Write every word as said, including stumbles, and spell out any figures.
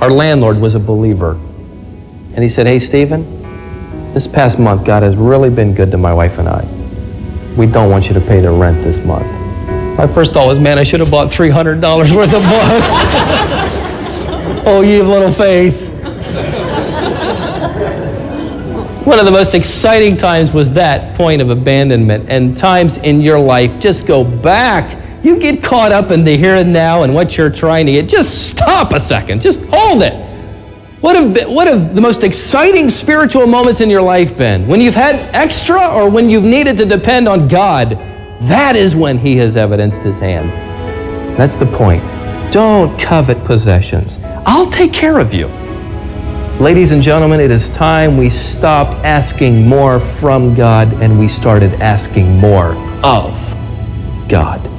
Our landlord was a believer. And he said, hey, Stephen, this past month, God has really been good to my wife and I. We don't want you to pay the rent this month. My first thought was, man, I should have bought three hundred dollars worth of books. Oh, ye of little faith. One of the most exciting times was that point of abandonment. And times in your life, just go back. You get caught up in the here and now and what you're trying to get. Just stop a second. Just hold it. What have, been, what have the most exciting spiritual moments in your life been? When you've had extra or when you've needed to depend on God? That is when He has evidenced His hand. That's the point. Don't covet possessions. I'll take care of you. Ladies and gentlemen, it is time we stopped asking more from God and we started asking more of God.